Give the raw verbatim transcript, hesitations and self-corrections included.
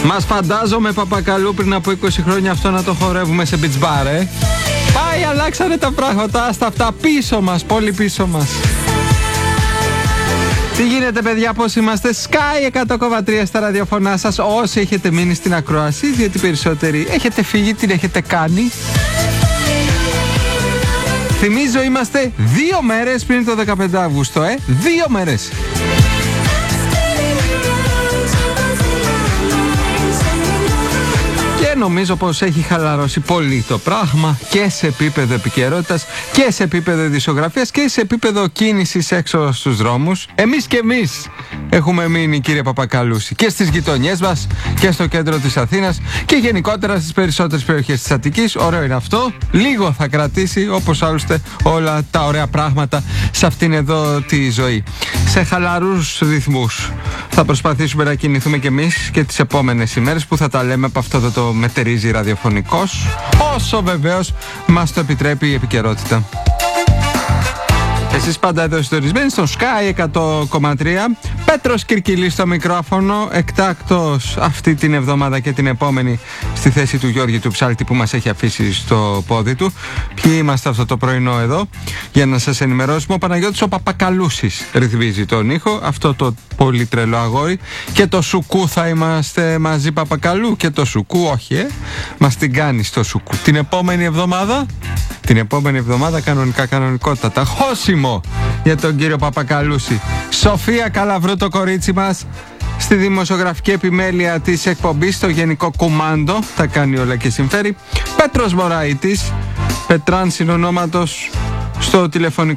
Μας φαντάζομαι Παπακαλού πριν από είκοσι χρόνια αυτό να το χορεύουμε σε beach bar, ε. Πάει, αλλάξανε τα πράγματα, στα αυτά πίσω μας, πολύ πίσω μας. Τι γίνεται παιδιά, πώς είμαστε? Sky εκατό κόμμα τρία στα ραδιοφωνά σας. Όσοι έχετε μείνει στην ακρόαση, διότι περισσότεροι έχετε φύγει, την έχετε κάνει. Θυμίζω είμαστε δύο μέρες πριν το δεκαπέντε Αυγούστου, ε. Δύο μέρες. Και νομίζω πως έχει χαλαρώσει πολύ το πράγμα και σε επίπεδο επικαιρότητας και σε επίπεδο ειδησιογραφίας και σε επίπεδο κίνησης έξω στους δρόμους. Εμείς και εμείς έχουμε μείνει, κύριε Παπακαλούση, και στις γειτονιές μας και στο κέντρο της Αθήνας και γενικότερα στις περισσότερες περιοχές της Αττικής. Ωραίο είναι αυτό. Λίγο θα κρατήσει, όπως άλλωστε όλα τα ωραία πράγματα σε αυτήν εδώ τη ζωή. Σε χαλαρούς ρυθμούς θα προσπαθήσουμε να κινηθούμε κι εμείς και τις επόμενες ημέρες, που θα τα λέμε από αυτό το μετερίζει ραδιοφωνικός, όσο βεβαίως μας το επιτρέπει η επικαιρότητα. Εσείς πάντα εδώ συντονισμένοι στον Sky εκατό κόμμα τρία. Πέτρος Κυρκυλής στο μικρόφωνο, εκτάκτος αυτή την εβδομάδα και την επόμενη στη θέση του Γιώργη του Ψάλτη, που μας έχει αφήσει στο πόδι του. Ποιοι είμαστε αυτό το πρωινό εδώ, για να σας ενημερώσουμε? Ο Παναγιώτης ο Παπακαλούσης ρυθμίζει τον ήχο, αυτό το πολύ τρελό αγόρι. Και το Σουκού θα είμαστε μαζί, Παπακαλού? Και το Σουκού όχι, ε. Μας την κάνει στο Σουκού. Την επόμενη εβδομάδα, την επόμενη εβδομάδα κανονικά, κανονικότατα, χώσιμο για τον κύριο Παπακαλούση. Σοφία Καλαβρού το κορίτσι μας στη δημοσιογραφική επιμέλεια της εκπομπής, στο γενικό κουμάντο, τα κάνει όλα και συμφέρει. Πέτρος Μωραΐτης, Πετράν συνονόματος, στο τηλεφωνικό